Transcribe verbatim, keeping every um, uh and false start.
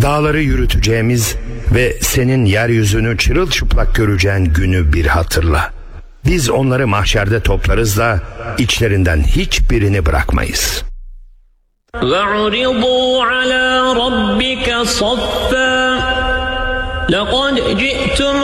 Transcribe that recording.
dağları yürüteceğimiz ve senin yeryüzünü çırılçıplak göreceğin günü bir hatırla. Biz onları mahşerde toplarız da içlerinden hiçbirini bırakmayız. وَعُرِضُوا عَلَى رَبِّكَ صَفًّا لَقَدْ جِئْتُمُ